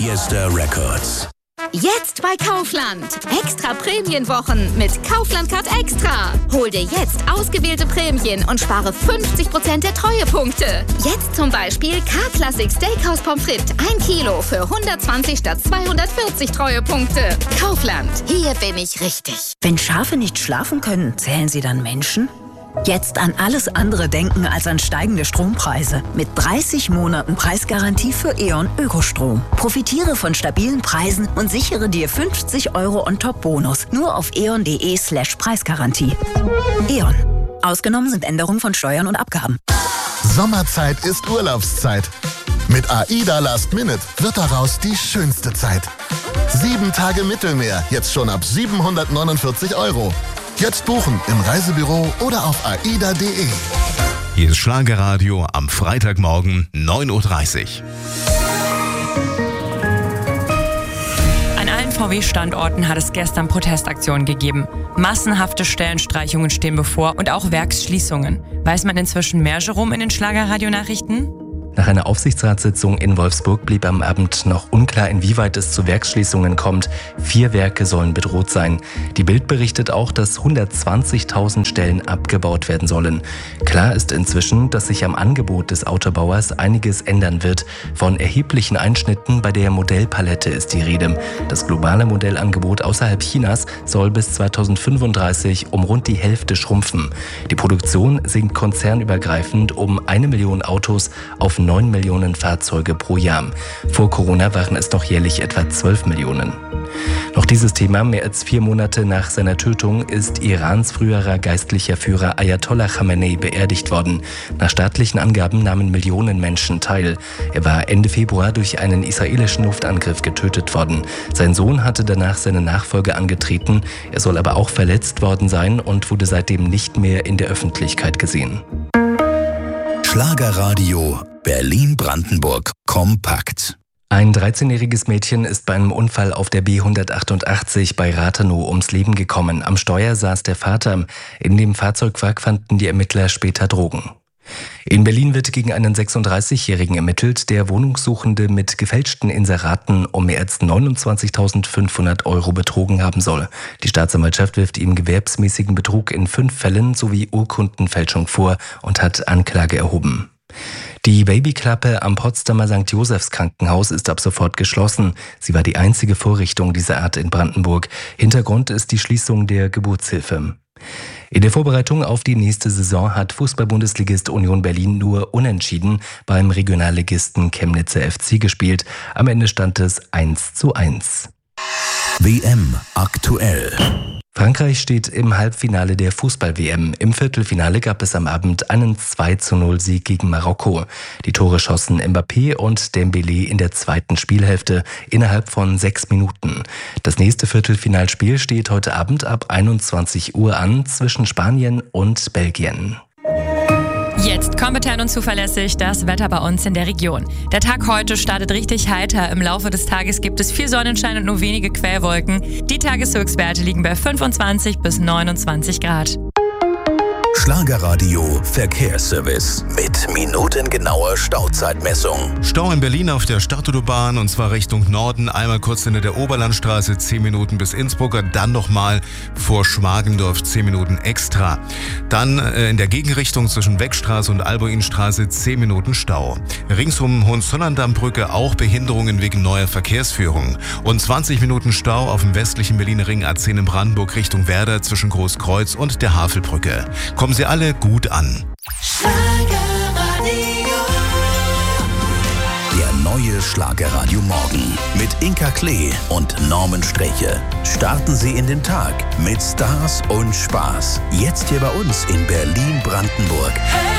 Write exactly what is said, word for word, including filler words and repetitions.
Fiesta Records. Jetzt bei Kaufland. Extra Prämienwochen mit Kaufland Card Extra. Hol dir jetzt ausgewählte Prämien und spare fünfzig Prozent der Treuepunkte. Jetzt zum Beispiel K-Classic Steakhouse Pommes frites ein Kilo für hundertzwanzig statt zweihundertvierzig Treuepunkte. Kaufland, hier bin ich richtig. Wenn Schafe nicht schlafen können, zählen sie dann Menschen? Jetzt an alles andere denken als an steigende Strompreise. Mit dreißig Monaten Preisgarantie für E.ON Ökostrom. Profitiere von stabilen Preisen und sichere dir fünfzig Euro On-Top-Bonus. Nur auf eon.de slash Preisgarantie. E.ON. Ausgenommen sind Änderungen von Steuern und Abgaben. Sommerzeit ist Urlaubszeit. Mit AIDA Last Minute wird daraus die schönste Zeit. Sieben Tage Mittelmeer, jetzt schon ab siebenhundertneunundvierzig Euro. Jetzt buchen im Reisebüro oder auf aida punkt de. Hier ist Schlagerradio am Freitagmorgen neun Uhr dreißig. An allen V W-Standorten hat es gestern Protestaktionen gegeben. Massenhafte Stellenstreichungen stehen bevor und auch Werksschließungen. Weiß man inzwischen mehr, Jerome, in den Schlagerradio-Nachrichten? Nach einer Aufsichtsratssitzung in Wolfsburg blieb am Abend noch unklar, inwieweit es zu Werksschließungen kommt. Vier Werke sollen bedroht sein. Die Bild berichtet auch, dass hundertzwanzigtausend Stellen abgebaut werden sollen. Klar ist inzwischen, dass sich am Angebot des Autobauers einiges ändern wird. Von erheblichen Einschnitten bei der Modellpalette ist die Rede. Das globale Modellangebot außerhalb Chinas soll bis zweitausendfünfunddreißig um rund die Hälfte schrumpfen. Die Produktion sinkt konzernübergreifend um eine Million Autos auf neun Millionen Fahrzeuge pro Jahr. Vor Corona waren es noch jährlich etwa zwölf Millionen. Noch dieses Thema: Mehr als vier Monate nach seiner Tötung ist Irans früherer geistlicher Führer Ayatollah Khamenei beerdigt worden. Nach staatlichen Angaben nahmen Millionen Menschen teil. Er war Ende Februar durch einen israelischen Luftangriff getötet worden. Sein Sohn hatte danach seine Nachfolge angetreten. Er soll aber auch verletzt worden sein und wurde seitdem nicht mehr in der Öffentlichkeit gesehen. Schlagerradio Berlin-Brandenburg kompakt. Ein dreizehnjähriges Mädchen ist bei einem Unfall auf der B hundertachtundachtzig bei Rathenow ums Leben gekommen. Am Steuer saß der Vater. In dem Fahrzeugwrack fanden die Ermittler später Drogen. In Berlin wird gegen einen sechsunddreißigjährigen ermittelt, der Wohnungssuchende mit gefälschten Inseraten um mehr als neunundzwanzigtausendfünfhundert Euro betrogen haben soll. Die Staatsanwaltschaft wirft ihm gewerbsmäßigen Betrug in fünf Fällen sowie Urkundenfälschung vor und hat Anklage erhoben. Die Babyklappe am Potsdamer Sankt Josephs Krankenhaus ist ab sofort geschlossen. Sie war die einzige Vorrichtung dieser Art in Brandenburg. Hintergrund ist die Schließung der Geburtshilfe. In der Vorbereitung auf die nächste Saison hat Fußball-Bundesligist Union Berlin nur unentschieden beim Regionalligisten Chemnitzer F C gespielt. Am Ende stand es eins zu eins. W M aktuell. Frankreich steht im Halbfinale der Fußball-W M. Im Viertelfinale gab es am Abend einen zwei zu null Sieg gegen Marokko. Die Tore schossen Mbappé und Dembélé in der zweiten Spielhälfte innerhalb von sechs Minuten. Das nächste Viertelfinalspiel steht heute Abend ab einundzwanzig Uhr an zwischen Spanien und Belgien. Jetzt kompetent und zuverlässig das Wetter bei uns in der Region. Der Tag heute startet richtig heiter. Im Laufe des Tages gibt es viel Sonnenschein und nur wenige Quellwolken. Die Tageshöchstwerte liegen bei fünfundzwanzig bis neunundzwanzig Grad. Schlagerradio Verkehrsservice mit minutengenauer Stauzeitmessung. Stau in Berlin auf der Stadtautobahn und zwar Richtung Norden. Einmal kurz hinter der Oberlandstraße zehn Minuten bis Innsbruck, dann nochmal vor Schmargendorf zehn Minuten extra. Dann äh, in der Gegenrichtung zwischen Weckstraße und Albuinstraße zehn Minuten Stau. Rings um Hohenzollern-Dammbrücke auch Behinderungen wegen neuer Verkehrsführung. Und zwanzig Minuten Stau auf dem westlichen Berliner Ring A zehn in Brandenburg Richtung Werder zwischen Großkreuz und der Havelbrücke. Kommen Sie alle gut an. Der neue Schlagerradio Morgen mit Inka Klee und Norman Sträche. Starten Sie in den Tag mit Stars und Spaß. Jetzt hier bei uns in Berlin-Brandenburg.